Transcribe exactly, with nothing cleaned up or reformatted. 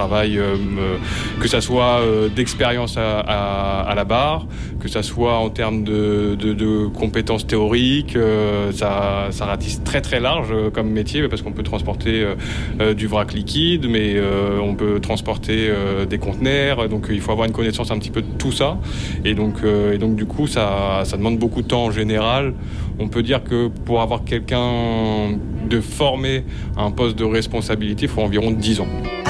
travail, euh, que ça soit euh, d'expérience à, à, à la barre, que ça soit en termes de, de, de compétences théoriques. Euh, ça, ça ratisse très très large euh, comme métier, parce qu'on peut transporter euh, euh, du vrac liquide, mais euh, on peut transporter euh, des conteneurs. Donc il faut avoir une connaissance un petit peu de tout ça. Et donc, euh, et donc du coup, ça, ça demande beaucoup de temps en général. On peut dire que pour avoir quelqu'un de formé à un poste de responsabilité, il faut environ dix ans.